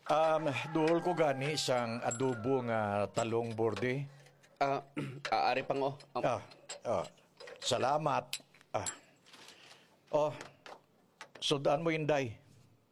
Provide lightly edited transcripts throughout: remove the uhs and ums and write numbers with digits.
Duol ko gani siyang adobo nga talong borde. Ari pang oh. Salamat. Oh, sudaan mo yun, Day.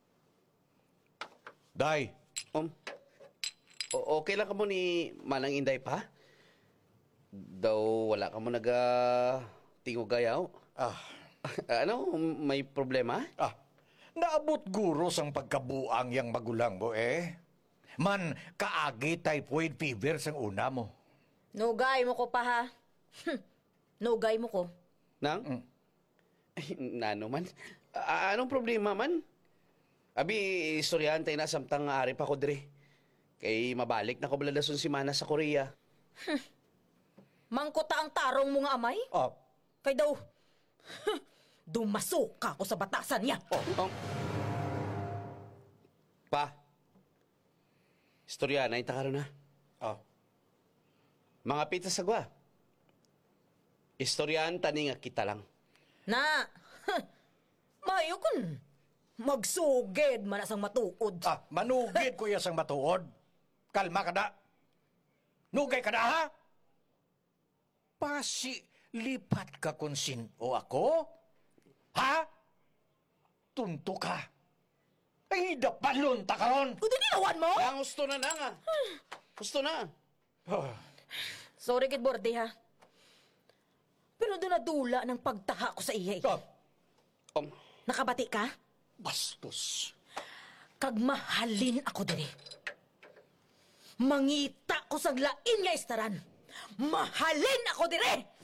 Day. Okay lang ka mo ni Manang Inday pa? Daw wala ka mo tingugayaw? Ano, may problema? Naabot guro sang pagkabuang yang magulang mo Man, kaagi typhoid fever sang una mo. Nugay mo ko pa ha. Nugay mo ko. Nang? Nano man? Anong problema man? Abi, istoryante na samtang ari pa ko dire. Kay mabalik na ko baladason si Mana sa Korea. Mangkota ang tarong mo nga amay? Kay daw, dumasok ka ko sa batasan niya. Pa, istorya na itakaroon na. Mga pita sagwa. Istoryan tani nga kita lang. Na, mayo kun magsugid man asang matuod. Manugid ko yasang matuod. Kalma ka na. Nugay ka na, ha? Lipat ka kung sino ako? Ha? Tunto ka. Ay, dapalon ta karon. Kung dinilawan mo? Ang gusto na nga. Gusto na. Sorry kid Borde ha. Pero doon nadula ng pagtaha ko sa iyay. Nakabati ka? Bastos. Kagmahalin ako dire. Mangita ko sa lain nga istaran. Mahalin ako dire!